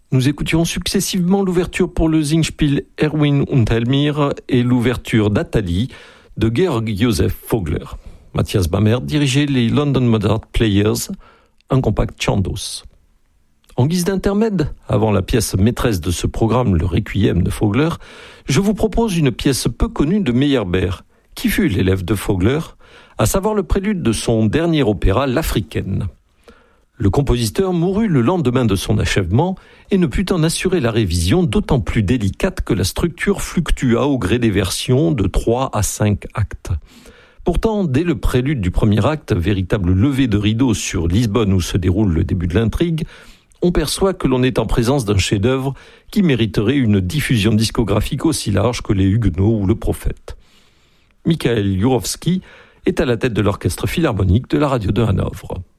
Nous écoutions successivement l'ouverture pour le Singspiel Erwin und Elmir et l'ouverture d'Athalie de Georg Josef Vogler. Matthias Bamert dirigeait les London Mozart Players, un compact Chandos. En guise d'intermède, avant la pièce maîtresse de ce programme, le Requiem de Vogler, je vous propose une pièce peu connue de Meyerbeer, qui fut l'élève de Vogler, à savoir le prélude de son dernier opéra, L'Africaine. Le compositeur mourut le lendemain de son achèvement et ne put en assurer la révision, d'autant plus délicate que la structure fluctua au gré des versions de 3 à 5 actes. Pourtant, dès le prélude du premier acte, véritable levée de rideau sur Lisbonne où se déroule le début de l'intrigue, on perçoit que l'on est en présence d'un chef-d'œuvre qui mériterait une diffusion discographique aussi large que les Huguenots ou le Prophète. Mikhail Jurovsky est à la tête de l'orchestre philharmonique de la radio de Hanovre.